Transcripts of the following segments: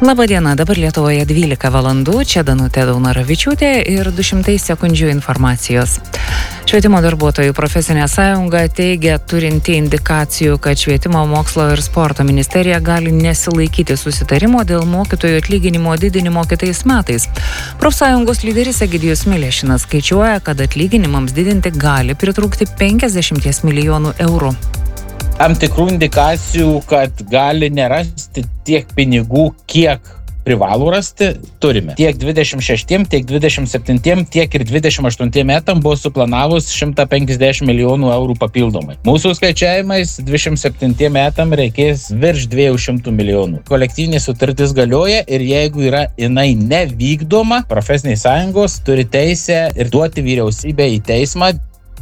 Labadiena, dabar Lietuvoje 12 valandų, čia Danutė Daunaravičiūtė ir 200 sekundžių informacijos. Švietimo darbuotojų profesinė sąjunga teigia turinti indikacijų, kad Švietimo mokslo ir sporto ministerija gali nesilaikyti susitarimo dėl mokytojų atlyginimo didinimo kitais metais. Profsąjungos lyderis Egidijus Milešinas skaičiuoja, kad atlyginimams didinti gali pritrūkti 50 milijonų eurų. Tam tikrų indikacijų, kad gali nerasti tiek pinigų, kiek privalo rasti, turime. Tiek 26, tiek 27, tiek ir 28 metam buvo suplanavus 150 milijonų eurų papildomai. Mūsų skaičiavimais 27 metam reikės virš 200 milijonų. Kolektyvinė sutartis galioja ir jeigu yra jinai nevykdoma, profesinės sąjungos turi teisę ir duoti vyriausybę į teismą.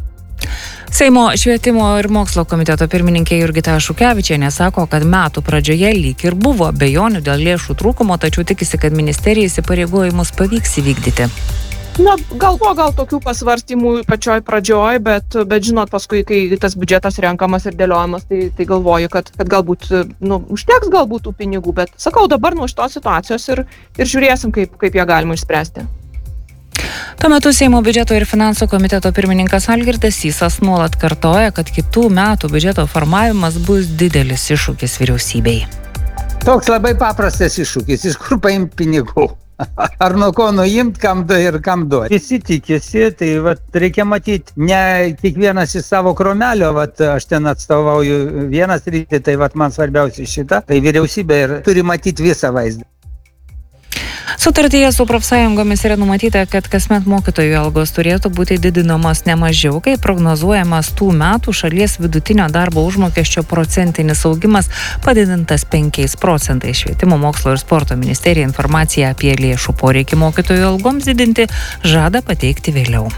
Seimo švietimo ir mokslo komiteto pirmininkė Jurgita Šukevičienė sako, kad metų pradžioje lyg ir buvo abejonių dėl lėšų trūkumo, tačiau tikisi, kad ministerija įsipareigojimus pavyks įvykdyti. Gal tokių pasvarstymų pačioj pradžioj, bet žinot, paskui, kai tas biudžetas renkamas ir dėliojamas, tai galvoju, kad galbūt užteks galbūt tų pinigų, bet sakau, dabar nuo šitos situacijos ir žiūrėsim, kaip ją galima išspręsti. Tuo metu Seimo biudžeto ir finansų komiteto pirmininkas Algirdas Sysas nuolat kartoja, kad kitų metų biudžeto formavimas bus didelis iššūkis vyriausybei. Toks labai paprastas iššūkis, iš kur paimti pinigų. Ar nuo ko nuimti, kam ir kam duoti. Visi tikisi, tai reikia matyti, ne kiekvienas iš savo kromelio, aš ten atstovauju vienas rytį, tai man svarbiausia šitą, tai vyriausybė ir turi matyti visą vaizdą. Sutartyje su profsąjungomis yra numatyta, kad kasmet mokytojų algos turėtų būti didinamos ne mažiau, kai prognozuojamas tų metų šalies vidutinio darbo užmokesčio procentinis augimas padidintas 5%. Švietimo mokslo ir sporto ministerija informaciją apie lėšų poreikį mokytojų algoms didinti žada pateikti vėliau.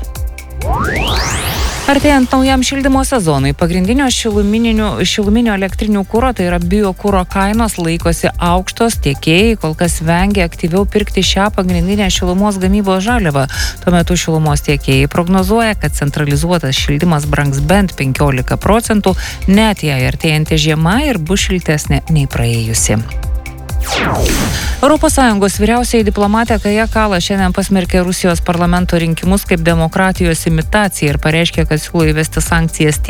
Artėjant naujam šildymo sezonui, pagrindinio šiluminio elektrinių kuro, tai yra biokuro kainos laikosi aukštos, tiekėjai kol kas vengia aktyviau pirkti šią pagrindinę šilumos gamybos žaliavą. Tuo metu šilumos tiekėjai prognozuoja, kad centralizuotas šildymas brangs bent 15%, net jei artėjanti žiema ir bus šiltesnė nei praėjusi. ES vyriausioji diplomatė Kaja Kallas šiandien pasmerkė Rusijos parlamento rinkimus kaip demokratijos imitaciją ir pareiškė, kad siūlo įvesti sankcijas